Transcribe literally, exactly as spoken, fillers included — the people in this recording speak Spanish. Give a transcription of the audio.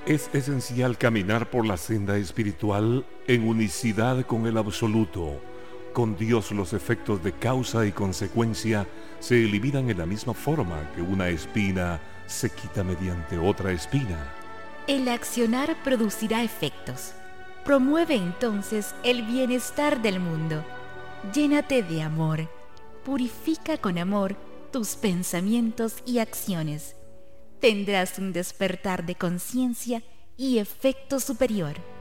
Es esencial caminar por la senda espiritual en unicidad con el absoluto. Con Dios los efectos de causa y consecuencia se eliminan en la misma forma que una espina se quita mediante otra espina. El accionar producirá efectos. Promueve entonces el bienestar del mundo. Llénate de amor. Purifica con amor tus pensamientos y acciones. Tendrás un despertar de conciencia y efecto superior.